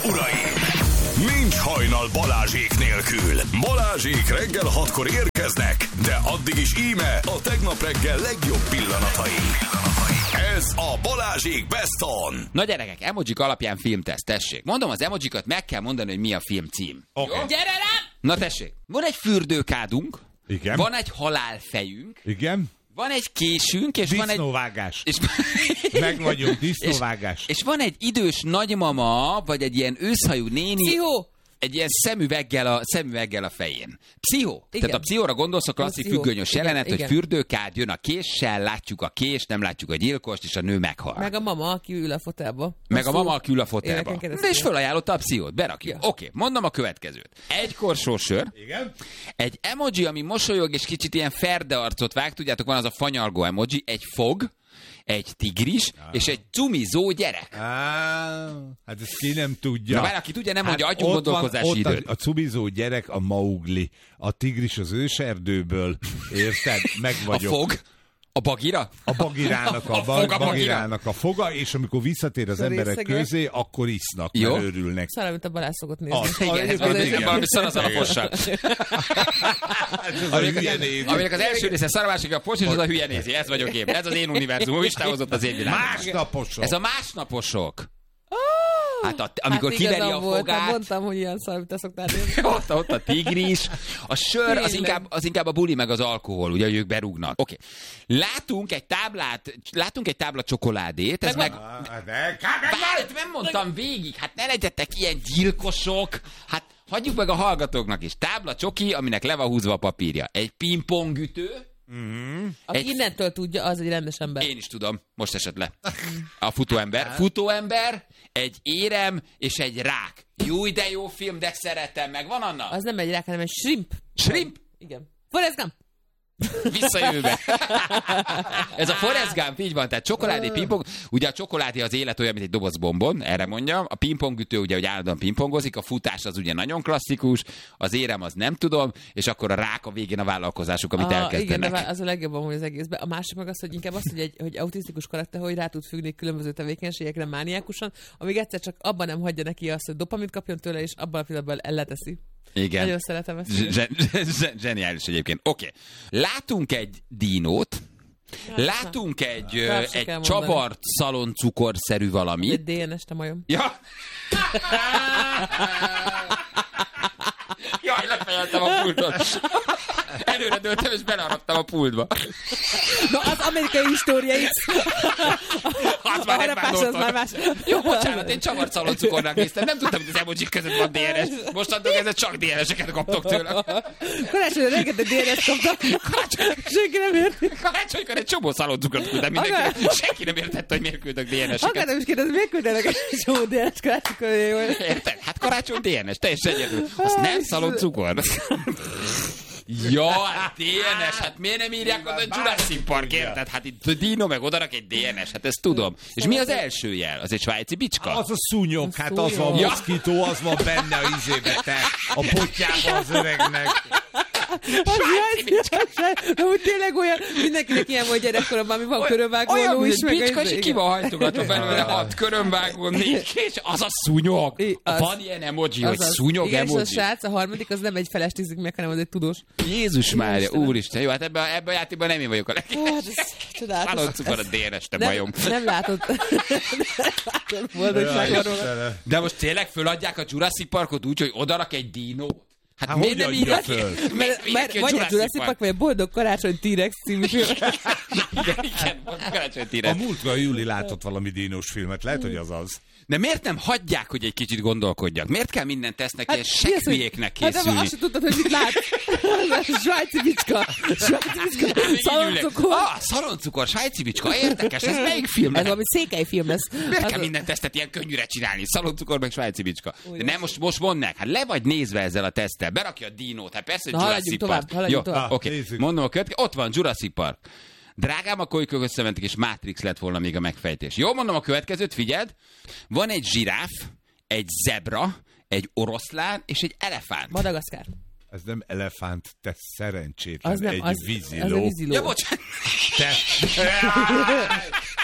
uraim! Nincs hajnal Balázsék nélkül. Balázsék reggel 6-kor érkeznek, de addig is íme a tegnap reggel legjobb pillanatai. Ez a Balázsék Best On. Na gyerekek, emojik alapján filmteszt, tessék. Mondom az emojikat, meg kell mondani, hogy mi a film cím. Okay. Gyere rám! Na tessék, van egy fürdőkádunk, igen. Van egy halálfejünk, igen. Van egy késünk, és van egy... Disznóvágás. Meg vagyunk, disznóvágás. És van egy idős nagymama, vagy egy ilyen őszhajú néni... Pszichó! Egy ilyen szemüveggel a fején. Pszichó. Igen. Tehát a pszichóra gondolsz, a klasszik függönyös jelenet, hogy fürdőkád, jön a késsel, látjuk a kést, nem látjuk a gyilkost, és a nő meghal. Meg a mama, aki ül a fotelba. Meg a mama, aki ül a fotelba. De és fölajánlotta a pszichót, berakja. Ja. Oké, mondom a következőt. Egy korsó sör. Igen. Egy emoji, ami mosolyog, és kicsit ilyen ferde arcot vág, tudjátok, van az a fanyalgó emoji, egy fog, egy tigris, és egy cumizó gyerek. Hát ezt ki nem tudja. Na már aki tudja, nem mondja, adjunk gondolkozási időt. A cumizó gyerek a Maugli, a tigris az őserdőből, érted? Meg vagyok. A fog? A bagira? A bagirának a foga, és amikor visszatér az emberek közé, akkor isznak, mert örülnek. Szarra, mint a Balázs szokott nézni. Igen, valami szarazal a fossal. Aminek az első része szarvásig a fos, és az a hülye nézi. Ez vagyok én. Ez az én univerzumom, is távozott az én világom. Másnaposok. Ez a másnaposok. Hát amikor kiveri a fogát... Mondtam, hogy ilyen szar, mint te szoktál nézni. ott a tigris. A sör az inkább a buli meg az alkohol, ugye, hogy ők berúgnak. Oké. Látunk egy tábla csokoládét. Ez meg... Nem mondtam végig. Hát ne legyetek ilyen gyilkosok. Hát hagyjuk meg a hallgatóknak is. Tábla csoki, aminek le van húzva a papírja. Egy pingpongütő. Aki innentől tudja, az egy rendes ember. Én is tudom, most esett le. A futóember, egy érem és egy rák. Jó, de jó film, de szeretem, meg van annak? Az nem egy rák, hanem egy shrimp. Shrimp? Igen. Forrest Gump. Visszajövőbe. Ez a Forrest Gump, így van, tehát csokoládé, pingpong. Ugye a csokoládé az élet olyan, mint egy doboz bombon, erre mondjam. A pingpongütő ugye, hogy állandóan pingpongozik, a futás az ugye nagyon klasszikus, az érem az nem tudom, és akkor a rák a végén a vállalkozásuk, amit elkezdenek. Igen, az a legjobb amúgy az egészben. A másik meg az, hogy inkább az, hogy autisztikus karakter, hogy rá tud függni különböző tevékenységekre mániákusan, amíg egyszer csak abban nem hagyja neki azt, hogy dopamint kapjon tőle, és abban a pillanatban elleteszi. Igen. Nagyon szeretem ezt. Zseniális egyébként. Oké. Látunk egy dinót, látunk egy csavart szaloncukorszerű valamit. Egy DNS-t a majom. Ja. Jaj, lefejeltem a pultot. Előre dőltem, és belearadtam a pultba. No, az amerikai históriait. Az már nem. Jó, bocsánat, én csavart szaloncukornak néztem. Nem tudtam, hogy az emojik között van DNS. Mostantól kezdve csak DNS-eket kaptok tőle. Karácsonyra rengeteg DNS kaptak. Senki nem érti. Karácsonykor egy csomó szaloncukrot küldtem mindenki. Senki nem értette, hogy miért küldök DNS-eket. Akartam is kérdezni, miért küldenek egy csomó DNS karácsonykor? Érted? Hát karácsony DNS, teljesen egyedül. Az nem szaloncukor. Ja, hát DNS, hát miért nem írják oda a Jurassic Park, érted? Hát itt Dino meg odarak egy DNS, hát ezt tudom. És mi az első jel? Az egy svájci bicska? Az a szúnyog, hát az van a moszkító, az van benne a izébe, te, a potyába az öregnek. De úgy tényleg olyan, mindenkinek ilyen volt gyerekkoromban, ami van körönvágó is, meg bicska, és ki van hajtogatva belőle 6 körönvágó, 4 és az a szúnyog. Van ilyen emoji, hogy szúnyog emoji. Igen, és a srác, a harmadik, az nem egy feles tízik meg, hanem az egy tudós. Jézus Mária, úristen, jó, hát ebben a játékban nem én vagyok a legjobb. Szaloncukor a DNS, te bajom. Nem látod. Boldogságról. De most tényleg föladják a Jurassic Parkot úgy, hogy odarak egy dinót? Hát miért nem írja föl? Mert vagy a Jurassic Park, vagy a Boldog Karácsony T-Rex című film. Igen, Karácsony T-Rex. A múltkor Júli látott valami dínos filmet, lehet, hogy az az. De miért nem hagyják, hogy egy kicsit gondolkodjak? Miért kell minden tesznek ilyen seggviéknek készülni? Hát azt sem tudtad, hogy mit látsz. Svájci bicska. Szaloncukor. Szaloncukor, svájci bicska. Érdekes, ez melyik film? Ez valami székely film lesz. Miért kell minden tesztet ilyen könnyűre csinálni? Szaloncukor meg svájci bicska. De nem, most mondd meg. Hát le vagy nézve ezzel a teszttel. Berakja a dinót. Hát persze, hogy Jurassic Park. Haladjunk tovább. Oké, mondom a következő. Ott van Jurassic Park. Drágám, a kolykök összementek, és Matrix lett volna még a megfejtés. Jó, mondom a következőt, figyeld. Van egy zsiráf, egy zebra, egy oroszlán és egy elefánt. Madagaszkár. Ez nem elefánt, te szerencsétlen, az nem, egy víziló. Az a víziló. Ja, bocsánat.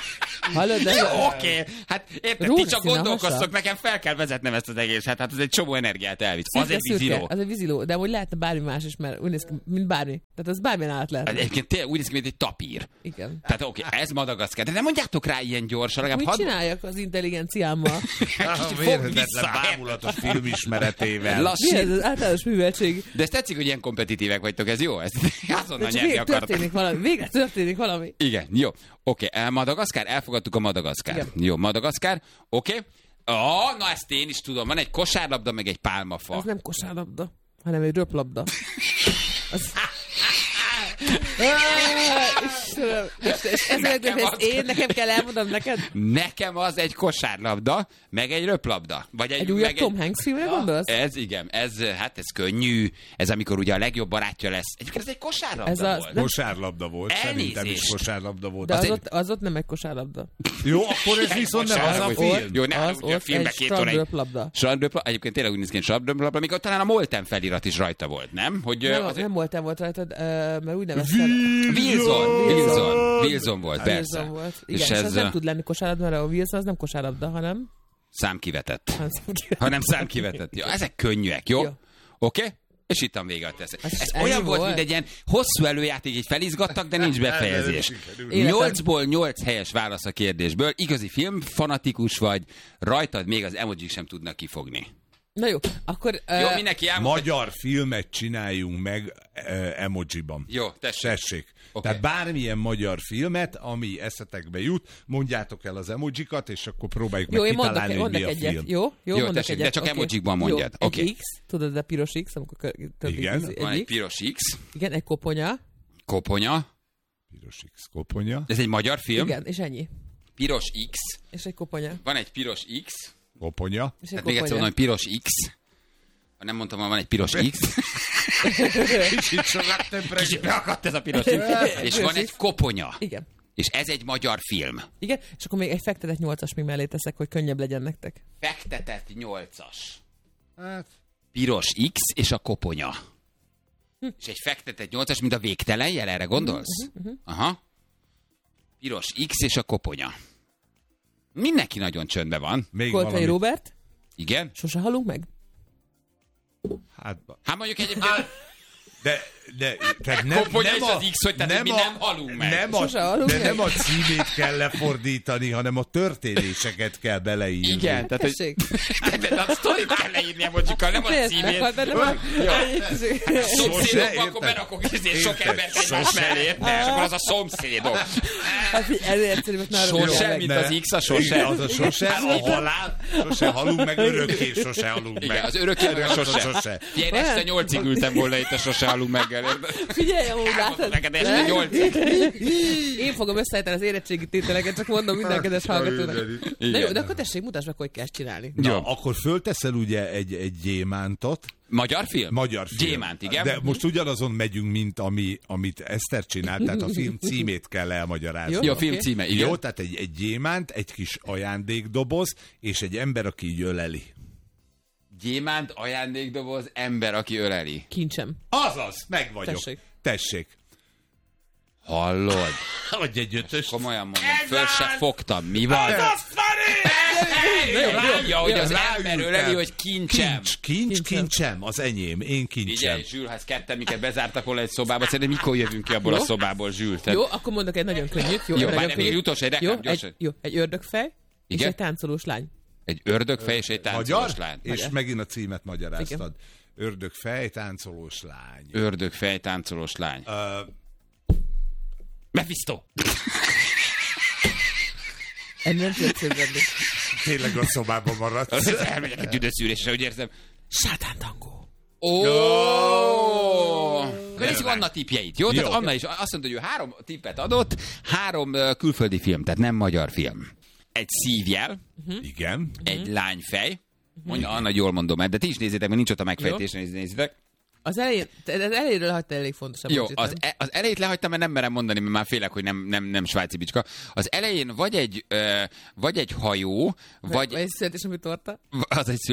Hallod, de... Jó, oké. Hát érted, ti csak gondolkoztok, nekem fel kell vezetnem ezt az egészet. Hát ez egy csomó energiát elvisz. Az egy víziló. Az egy víziló, de hogy lehetne bármi más is, mert úgy néz ki, mint bármi. Tehát az bármilyen állat lehet. Egyébként tényleg úgy néz ki, mint egy tapír. Igen. Tehát oké, ez Madagaszkár. De nem mondjátok rá ilyen gyorsan. Mit csináljak az intelligenciámmal? Mérhetetlen bámulatos filmismeretével. Mi ez az általános műveltség? De ez tetszik, hogy ilyen kompetitívek vagytok, ez jó? Ezt azonnal nyerni akartok. Végre történik valami. Igen, jó. Oké, Madagaszkár, elfogadtuk a Madagaszkár. Igen. Jó, Madagaszkár, oké. Na ezt én is tudom, van egy kosárlabda, meg egy pálmafa. Az nem kosárlabda, hanem egy röplabda. Az... Nekem kell elmondom neked? Nekem az egy kosárlabda, meg egy röplabda. Vagy egy újabb Tom Hanks filmre gondolsz? Ez igen, ez könnyű. Ez amikor ugye a legjobb barátja lesz. Egyébként ez egy kosárlabda volt. Kosárlabda volt, szerintem is kosárlabda volt. De az ott nem egy kosárlabda. Jó, akkor ez viszont nem az a film. Jó, nem, az ugye a filmben két óra. Strandröplabda. Egyébként tényleg úgy néz ki, hogy strandröplabda, amikor talán a Molten felirat is rajta volt, nem? Hogy nem Molten volt rajta, mert úgy neveztem. Wilson volt, persze. Wilson volt. Igen, és ez nem tud lenni kosárlabda, mert a Wilson az nem kosárlabda, hanem... Számkivetett. Hanem számkivetett. Ja, ezek könnyűek, jó? Oké? És itt a vége a tesz. Ez olyan volt, mint egy ilyen hosszú előjáték, így felizgattak, de nincs befejezés. 8-ból 8 helyes válasz a kérdésből. Igazi filmfanatikus vagy, rajtad még az emojik sem tudnak kifogni. Na jó, akkor... Jó, mindenki elmondta. Magyar filmet csináljunk meg emojiban. Jó, tessék. Okay. Tehát bármilyen magyar filmet, ami eszetekbe jut, mondjátok el az emojikat, és akkor próbáljuk meg kitalálni, hogy mi a film. Jó, mondok tessék, egyet. De csak emojikban mondjad. Jó, egy X, tudod, a piros X, amikor... Igen. Van egy piros X. Igen, egy koponya. Piros X, koponya. Ez egy magyar film? Igen, és ennyi. Piros X. És egy koponya. Van egy piros X. Koponya. Tehát még egyszer mondom, hogy piros X. Ha nem mondtam, hogy van egy piros X. Kicsit beakadt ez a piros X. És van egy koponya. Igen. És ez egy magyar film. Igen, és akkor még egy fektetett 8-as még mellé teszek, hogy könnyebb legyen nektek. Fektetett 8-as. Piros X és a koponya. És egy fektetett 8-as, mint a végtelen jel, erre gondolsz? Aha. Piros X és a koponya. Mindenki nagyon csöndben van. Koltai Róbert? Igen. Sose halunk meg? Hát mondjuk egyébként... De nem az X, hogy tehát mi nem halunk meg. Nem a címét kell lefordítani, hanem a történéseket kell beleírni. Igen, tehát hogy... De a sztorit kell leírni emojsikkal, nem a címét. Szomszédok, akkor berakok sok embert egymás mellé, és akkor az a szomszédok. Sose, mint az X, a sose. Az a sose, a halál, sose halunk meg, örökké sose halunk meg. Igen, az örökké meg a sose. Ilyen este 8-ig ültem volna itt a sose halunk meg. Figyelj, amúgy látod. Neked este 8-ig. Én fogom összeállítani az érettségi tételeket, csak mondom minden kedves hallgatónak. Na jó, de akkor tessék, mutasd meg, hogy kell csinálni. Ja, akkor fölteszel ugye egy gyémántot. Magyar film? Magyar film. Gyémánt, igen. De most ugyanazon megyünk, mint amit Eszter csinált, tehát a film címét kell elmagyarázni. Jó, a film címe, igen. Jó, tehát egy gyémánt, egy kis ajándékdoboz, és egy ember, aki így öleli. Gyémánt, ajándékdoboz, ember, aki öleli. Kincsem. Azaz, meg vagyok. Tessék. Hallod? Adj egy ötöst. Komolyan mondom, föl se fogtam. Mi van? Látja, hogy az ember öleli, hogy kincsem. Kincsem, az enyém, én kincsem. Figyelj, Zsül, ha ezt ketten minket bezártak volna egy szobába, szerintem mikor jövünk ki abból a szobából, Zsül? Jó, akkor mondok egy nagyon könnyűt. Jó, már még utolsó, egy reklám, gyorsan. Jó, egy ördögfej és egy táncolós lány. Egy ördögfej és egy táncolós lány. És megint a címet magyaráztad. Ördögfej, táncolós lány. Ördögfej, táncolós lány. Mephisto! Nem tudod szövődni. Tényleg a szobában maradsz. Elmegyek a tüdőszűrésre, hogy érzem. Sátán tangó. Nézzük Anna tippjeit, jó? Tehát Anna is azt mondta, hogy ő 3 tippet adott, 3 külföldi film, tehát nem magyar film. Egy szívjel. Igen. Egy lányfej. Mondja, Anna, jól mondom, de ti is nézzétek, mert nincs ott a megfejtésre, nézzétek. Az elejéről hagyta elég fontos. Jó, az elejét lehagytam, mert nem merem mondani, mert már félek, hogy nem svájci bicska. Az elején vagy egy hajó, vagy egy születésnapű torta. Az egy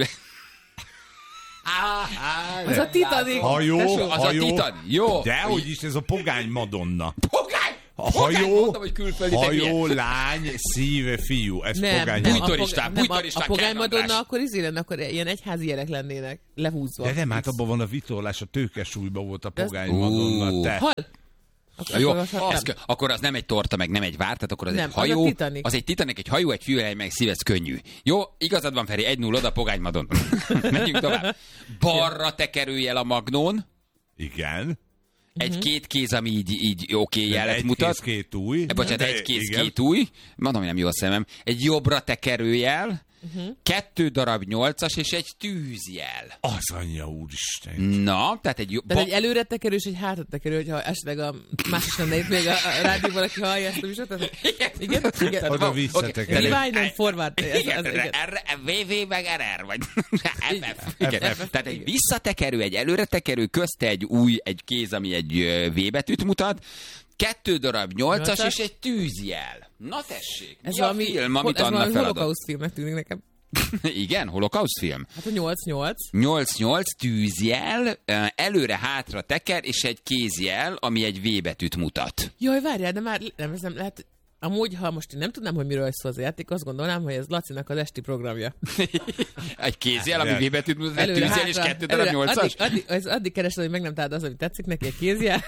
az a Titanic. Hajó. A Titanic, jó. Dehogy is, ez a pogány Madonna. Pogány? Hajó, lány, szíve, fiú. Ez pogány. Bújtoristán. A pogány Madonna akkor lenne, akkor ilyen egyházi jelek lennének, lehúzva. De nem, hát abban van a vitorlás, a tőkesúlyban volt a pogány Madonna. Te. Hal? Jó, akkor az nem egy torta, meg nem egy vár, tehát akkor az nem, egy hajó. Az egy Titanic, egy hajó, egy fűhely, meg szívez könnyű. Jó, igazad van, Feri, 1-0 oda, pogány Madonna. Menjünk tovább. Balra tekerőjel a magnón. Igen. Egy-két kéz, ami így oké jelet mutat. Egy kéz, két ujj. Bocsánat, egy kéz, két ujj. Mondom, hogy nem jó a szemem. Egy jobbra tekerőjel. 2 darab 8-as és egy tűzjel. Az anyja úristen. Na, tehát egy... Tehát egy előre tekerő és egy hátra tekerő, hogyha esetleg a másik lenne itt még a rádióban, aki hallja ezt a műsort. Igen. Oda visszatekerő. Rewind and forward. Igen. VV meg RR, vagy FF. Tehát egy visszatekerő, egy előre tekerő, közte egy egy kéz, ami egy V betűt mutat, 2 darab 8-as és egy tűzjel. Na tessék, ez a film, amit annak feladott? Ez holokauszt filmnek tűnik nekem. Igen, holokauszt film. Hát a 8-8. 8-8 tűzjel, előre-hátra teker, és egy kézjel, ami egy V betűt mutat. Jaj, várjál, de már ez nem lehet... Amúgy, ha most én nem tudnám, hogy miről szól az a játék, azt gondolnám, hogy ez Lacinak az esti programja. Egy kézjel, ami V betűt mutat, egy tűzjel és 2 darab 8-as. Addig keresed, hogy meg nem találod az, ami tetszik neki, egy kézjel.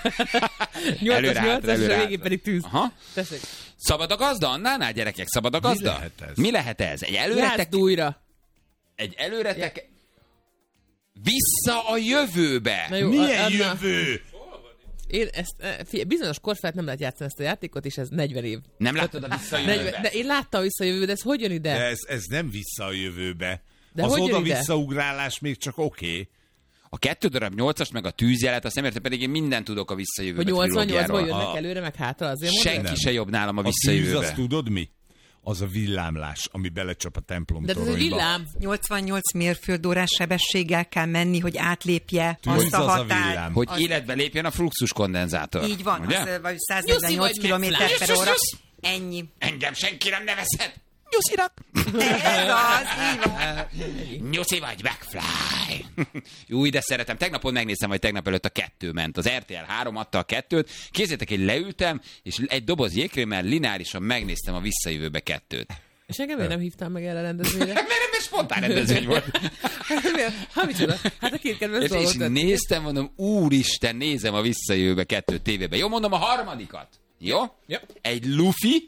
8-as, és a végén pedig tűz. Tessék. Szabad a gazda annál, gyerekek? Szabad a gazda? Mi lehet ez? Egy előre újra. Egy előre vissza a jövőbe. Jó, milyen jövő? Én bizonyos kor felett nem lehet játszani ezt a játékot, és ez 40 év. Nem láttad a visszajövőbe? De én láttam a visszajövőbe, de ez hogy jön ide? De ez nem vissza a jövőbe. De az oda-visszaugrálás még csak oké. A 2 darab 8-as meg a tűzjelet, azt nem értem, pedig én mindent tudok a visszajövőbe. Hogy 88-ból jönnek előre, meg hátra, azért mondom? Senki se jobb nálam a visszajövőbe. A tűz, azt tudod mi? Az a villámlás, ami belecsap a templom toronyba. De ez a villám. 88 mérföldórás sebességgel kell menni, hogy átlépje azt a határt. Hogy életbe lépjen a fluxus kondenzátor. Így van, az 148 km/h. Ennyi. Engem senki nem nevezhet. Nyuszinak. Ez az, így van. Nyuszi vagy, McFly. Új, de szeretem. Tegnapon megnéztem, hogy tegnap előtt a 2 ment. Az RTL 3 adta a 2-t. Képzeljétek, hogy leültem, és egy doboz jégkrémmel lineárisan megnéztem a visszajövőbe 2-t. És engem nem hívtam meg erre a rendezvényre. Mert spontán rendezvény volt. Micsoda? Hát a két kedves dolgot. És néztem, mondom, úristen, nézem a visszajövőbe 2 tévében. Jó, mondom a harmadikat. Jó? Egy Luffy.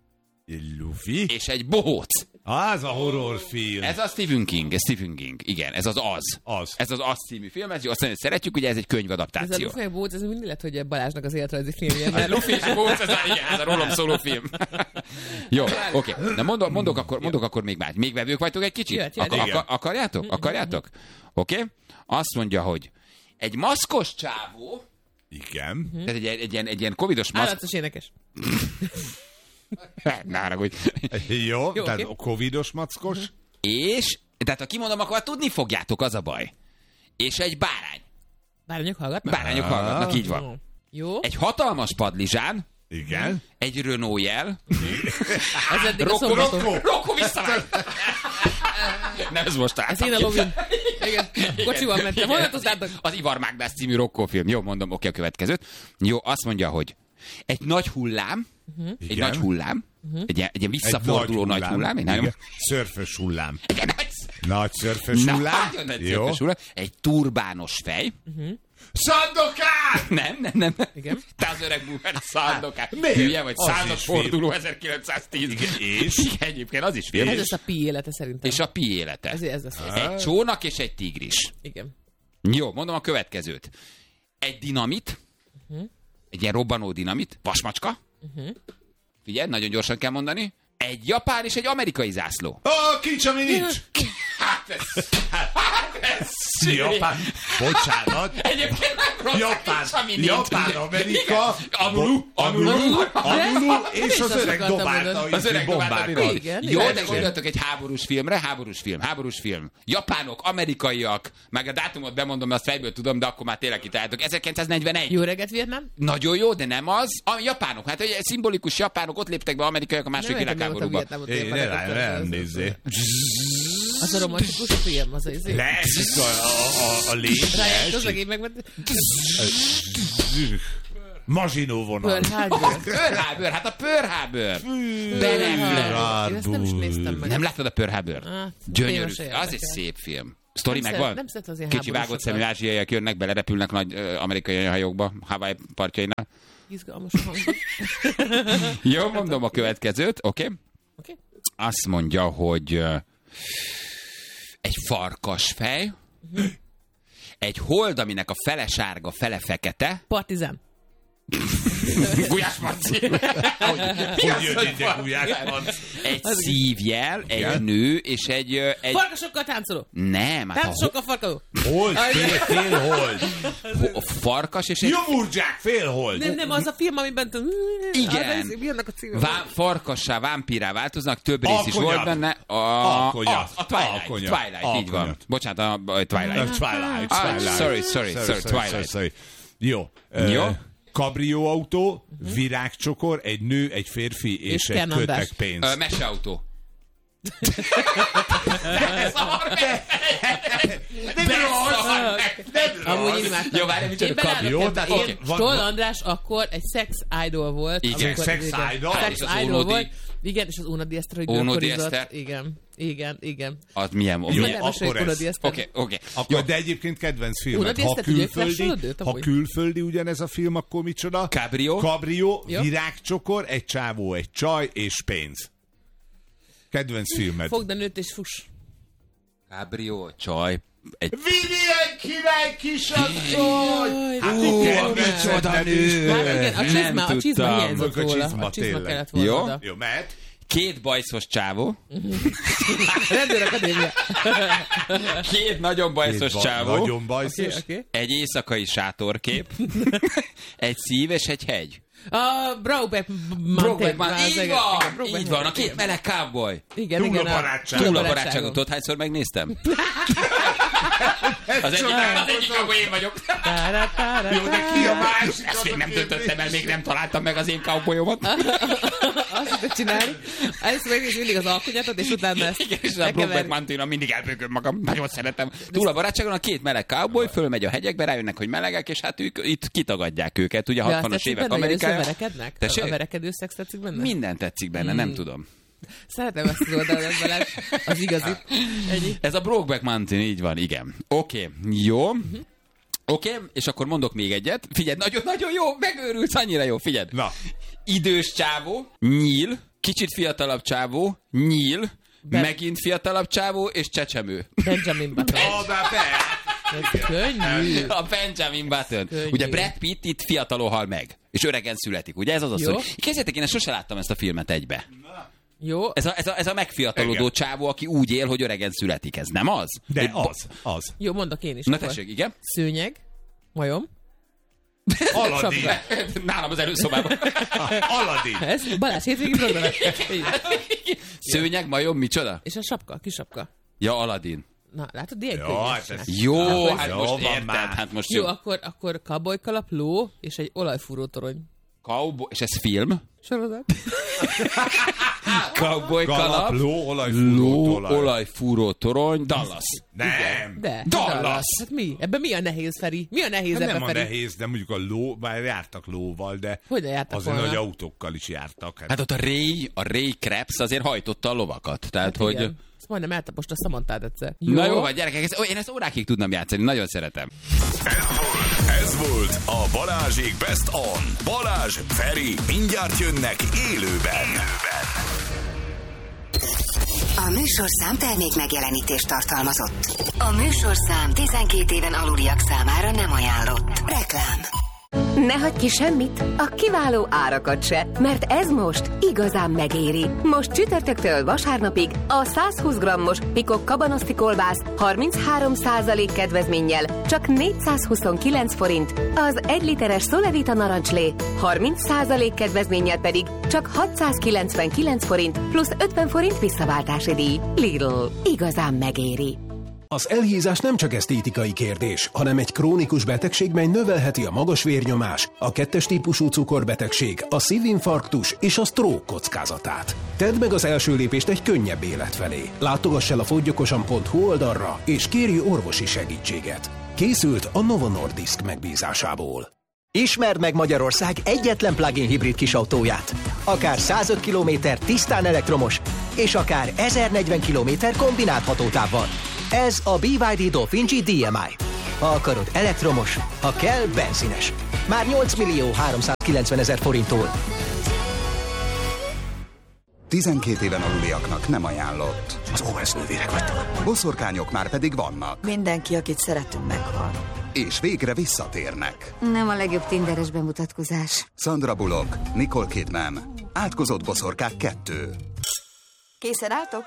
És egy bohóc. Az a horrorfilm. Ez a Stephen King. Igen, ez az. Ez az című film. Ez jó, azt mondja, hogy szeretjük, ugye ez egy könyvadaptáció. Ez a Luffy és bohóc, ez mindig lett, hogy Balázsnak az életrajzi filmje. A Luffy és bohóc, ez a rólam szóló film. Jó, oké. De mondok akkor még más. Még vevők vagytok egy kicsit? Akarjátok? Oké. Azt mondja, hogy egy maszkos csávó. Igen. Tehát egy ilyen covidos maszk. Állatos énekes. Ne haragudj. Jó, tehát okay. Covidos mackos. És, tehát ha kimondom, akkor tudni fogjátok, az a baj. És egy bárány. Bárányok hallgatnak? Bárányok hallgatnak, így van. Jó. Egy hatalmas padlizsán. Igen. Egy Renault jel. Ez eddig a szombaton. Rokko visszamegy! Nem, ez most át. Ez én a lovin. Igen, kocsival mentem. Honnan tudtátok? Az Ivar Mágnász című Rokko film. Jó, mondom, oké, a következőt. Jó, azt mondja, hogy egy nagy hullám, egy nagy hullám, egy ilyen visszaforduló nagy hullám. Szörfös hullám. Nagy szörfös hullám. Jó. Egy turbános fej. Sandokán! Nem. Igen. Te az öreg búver, Sandokán. Hülye vagy, századforduló 1910. És? Egyébként az is film. Ez az a Pi élete szerintem. És a Pi élete. Ez az. Egy csónak és egy tigris. Igen. Jó, mondom a következőt. Egy dinamit, egy ilyen robbanó dinamit, vasmacska. Figyelj, nagyon gyorsan kell mondani. Egy japán és egy amerikai zászló. Kincs, ami nincs! Hát ez Japán. Bocsánat. Egyébként nem rossz. Japán, Amerika, Anulu, és az öreg dobálta bombákat. Jó, de gondoltok egy háborús film. Japánok, amerikaiak, meg a dátumot bemondom, azt fejből tudom, de akkor már tényleg kitaláltok. 1941. Jó reggelt, Vietnám? Nagyon jó, de nem az. A japánok, hát egy szimbolikus japánok, ott léptek be amerikaiak a második világháborúba. Nem nézzé. Az a romantikus film, az az a lény. Ráját, az a gép megment. Mazsinó vonal. Pearl Harbor, hát a Pearl Harbor. Én ezt nem is néztem meg. Nem láttad a Pearl Harbor? Gyönyörű. Az egy szép film. Sztori megvan? Nem szeret az ilyen kicsi vágott szemű ázsiaiak jönnek, belerepülnek nagy amerikai hajókba, Hawaii partjainál. Izgalmas hangot. Jó, mondom a következőt, oké? Azt mondja, hogy egy farkasfej, egy hold, aminek a fele sárga, fele fekete. Partizán. Gulyás Marci. Hogy jön ide Gulyás Marci? Egy szívjel, egy nő, és egy... Farkasokkal táncoló. Nem. Táncosokkal farkadó. Hold, fél hold. Farkas és egy... Jomurdzsák, fél hold. Nem, az a film, amiben... Igen. Farkassá, vámpírá változnak, több rész is volt benne. A Twilight, így van. Bocsánat, a Twilight. Twilight. Jó. Kabrióautó, virágcsokor, egy nő, egy férfi és egy kötek pénz. Meseautó. Jó, várj, Stoll András akkor egy sex idol volt. Igen, sex idol volt. Igen, és az Una Diester, hogy bőrkorizott. Igen. Az milyen? Jó, akkor ez. Oké. De egyébként kedvenc filmet. Ha külföldi ugyanez a film, akkor micsoda? Cabrio, virágcsokor, egy csávó, egy csaj és pénz. Kedvenc filmed. Fogd a nőt és fuss. Cabrio, csaj, egy... Vigyél király kisasszony! Hát micsoda nő! A csizma hiányzott róla. A csizma kellett volna. Jó, mehet. Két bajszos csávó. Rendőrakadémia. Két nagyon bajszos csávó. Nagyon bajszos. Egy éjszakai sátorkép. Egy szív és egy hegy. A Brokeback Mountain. Így van, a két meleg cowboy. Igen, Túl a barátságot. Tudod, hányszor megnéztem? Az egyik cowboy én vagyok. Jó, de ki a másik? Ezt még nem döntöttem el, még nem találtam meg az én cowboyomat. Azt tudod csinálni. Először megnézni mindig az alkonyatot, és utána ezt. Igen, és a Brokeback Mountain mindig elbőgöm magam. Nagyon szeretem. Túl a barátságon a két meleg cowboy fölmegy a hegyekbe, rájönnek, hogy melegek, és hát ők itt kitagadják őket. Ugye a 60-as évek Amerikája. Verekednek? A verekedő szex tetszik benne? Minden tetszik benne, nem tudom. Szeretem ezt az oldalat veled, az igazi. Ennyi. Ez a Brokeback Mountain, így van, igen. Oké, jó. Oké, és akkor mondok még egyet. Figyelj, nagyon jó, megőrülsz, annyira jó, figyelj. Na. Idős csávó, nyíl, kicsit fiatalabb csávó, nyíl, megint fiatalabb csávó, és csecsemő. Benjamin Button. Könnyű. A Benjamin Button. Ugye Brad Pitt itt fiatalon hal meg, és öregen születik. Ugye ez az a szó. Képzeljétek, én sose láttam ezt a filmet egybe. Jó. Ez a megfiatalodó csávó, aki úgy él, hogy öregen születik. Ez nem az? De az. Jó, mondok én is. Na tessék, igen. Szőnyeg, majom. Aladin. Nálam az előszobában. Aladin. Ez Balázs hétvégi program. Szőnyeg, majom, micsoda? És a sapka, kisapka. Ja, Aladin. Na, látod, ilyen jó, hát most érted, hát most jó. Akkor cowboykalap, ló és egy olajfúrótorony. Cowboy, és ez film? Sorozat. Cowboykalap, ló, olajfúró torony, Dallas. Nem. De. Dallas. Hát mi? Ebben mi a nehéz, Feri? Mi a nehéz ebben, nem Feri? Nem a nehéz, de mondjuk a ló, bár jártak lóval, de hogy jártak azért volna? nagy autókkal is jártak. Hát ott a Ray Krebs azért hajtotta a lovakat. Tehát, hát hogy... Igen. Ezt majdnem eltapost a Samanthát egyszer. Na jó, vagy gyerekek, én ezt órákig tudnám játszani, nagyon szeretem. Ez volt a Balázsék Best On. Balázs, Feri, mindjárt jönnek élőben. A műsorszám termék megjelenítést tartalmazott. A műsorszám 12 éven aluliak számára nem ajánlott. Reklám. Ne hagyj ki semmit, a kiváló árakat se, mert ez most igazán megéri. Most csütörtöktől vasárnapig a 120 grammos Pikok kabanoszti kolbász 33% kedvezménnyel csak 429 forint, az 1 literes Solevita narancslé 30% kedvezménnyel pedig csak 699 forint plusz 50 forint visszaváltási díj. Lidl, igazán megéri. Az elhízás nem csak esztétikai kérdés, hanem egy krónikus betegség, mely növelheti a magas vérnyomás, a 2-es típusú cukorbetegség, a szívinfarktus és a stroke kockázatát. Tedd meg az első lépést egy könnyebb élet felé. Látogass el a fogyokosan.hu oldalra, és kérj orvosi segítséget. Készült a Novo Nordisk megbízásából. Ismerd meg Magyarország egyetlen plug-in hibrid kisautóját. Akár 105 km tisztán elektromos, és akár 1040 km kombinált hatótávval. Ez a BYD Dolphin G DMI. Ha akarod elektromos, ha kell benzines. Már 8.390.000 forinttól. 12 éven aluliaknak nem ajánlott. Az OS nővérek vagytok. Boszorkányok már pedig vannak. Mindenki, akit szeretünk, meghal. És végre visszatérnek. Nem a legjobb tinderes bemutatkozás. Sandra Bullock, Nicole Kidman. Átkozott boszorkák 2. Készen álltok?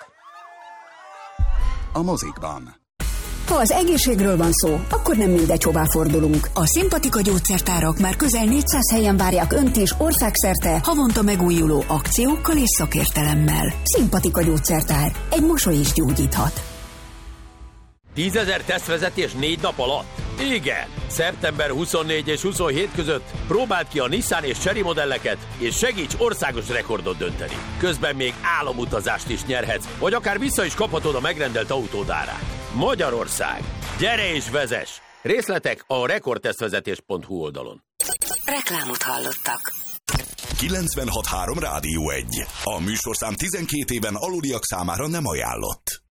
A mozikban. Ha az egészségről van szó, akkor nem mindegy, hová fordulunk. A Szimpatika gyógyszertárak már közel 400 helyen várják Önt is országszerte havonta megújuló akciókkal és szakértelemmel. Szimpatika gyógyszertár. Egy mosoly is gyógyíthat. 10 000 tesztvezetés 4 nap alatt? Igen! Szeptember 24 és 27 között próbáld ki a Nissan és Chery modelleket, és segíts országos rekordot dönteni. Közben még álomutazást is nyerhetsz, vagy akár vissza is kaphatod a megrendelt autód árát. Magyarország! Gyere és vezess! Részletek a rekordtesztvezetés.hu oldalon. Reklámot hallottak. 96.3 Rádió 1. A műsorszám 12 éven aluliak számára nem ajánlott.